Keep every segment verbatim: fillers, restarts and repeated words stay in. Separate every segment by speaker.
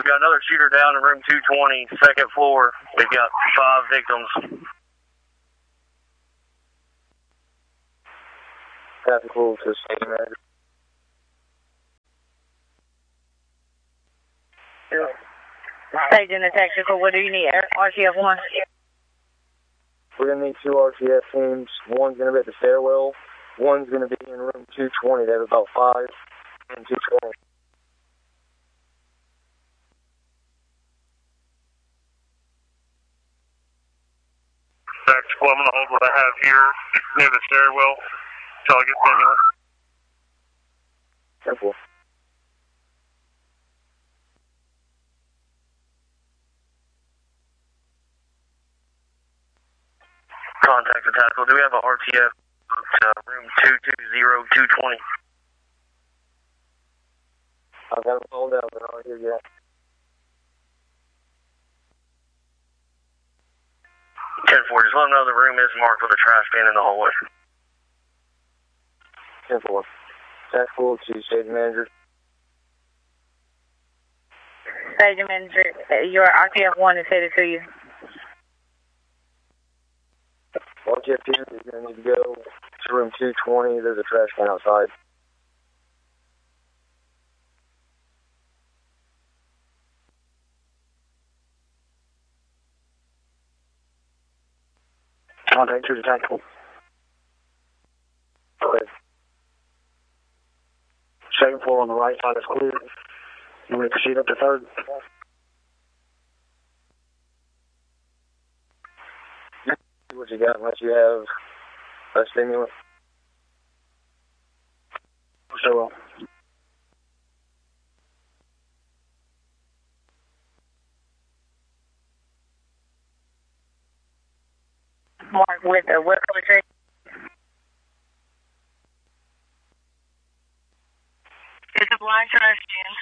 Speaker 1: got another shooter down in room two twenty, second floor. We've got five victims.
Speaker 2: Tactical to station manager.
Speaker 3: Station to tactical, what do you need? R T F one?
Speaker 2: We're going to need two R T F teams. One's going to be at the stairwell. One's going to be in room two twenty. They have about five and two twenty.
Speaker 1: Tactical, I'm going to hold what I have here near the stairwell until I get the ambulance.
Speaker 2: Simple.
Speaker 1: Contact the tactical. Do we have an R T F to room two two zero two twenty?
Speaker 2: I've got them called out, but not here yet.
Speaker 1: ten four, just let them know the room is marked with a trash can in the hallway.
Speaker 2: ten four. Tactical to station manager.
Speaker 3: Station manager, your R T F one is headed to you.
Speaker 2: R T F two is going to need to go to room two twenty. There's a trash can outside. Contact to the tactical. Okay. Second floor on the right side is clear. You want to proceed up to third? What you got unless you have a stimulant? So well.
Speaker 3: Mark with a what color tree? It's a blind trash can.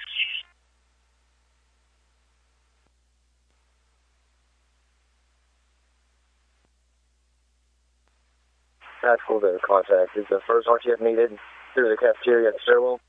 Speaker 2: Tactical to contact. Is the first R T F needed through the cafeteria at the stairwell?